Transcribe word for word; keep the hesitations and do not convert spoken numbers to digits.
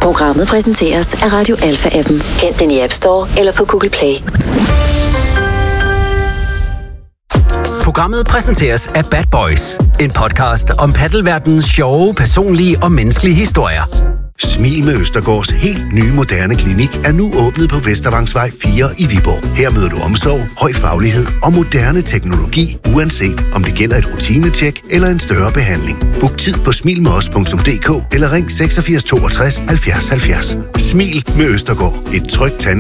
Programmet præsenteres af Radio Alpha-appen. Hent den i App Store eller på Google Play. Programmet præsenteres af Bad Boys, en podcast om paddelverdenens sjove, personlige og menneskelige historier. Smil med Østergaards helt nye moderne klinik er nu åbnet på Vestervangsvej fire i Viborg. Her møder du omsorg, høj faglighed og moderne teknologi, uanset om det gælder et rutinetjek eller en større behandling. Book tid på smil med os punktum d k eller ring seksogfirs toogtres halvfjerds halvfjerds. Smil med Østergaard. Et trygt tand